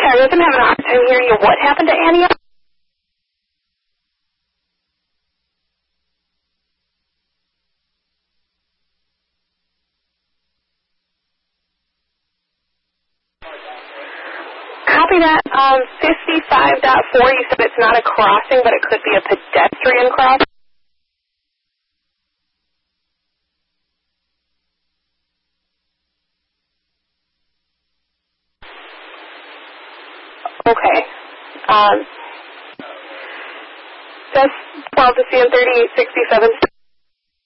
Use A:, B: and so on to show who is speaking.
A: I wasn't having a hard time hearing you. What happened to Antioch? Copy that. 55.4, you said it's not a crossing, but it could be a pedestrian crossing. Okay. That's 12 to CN 3867.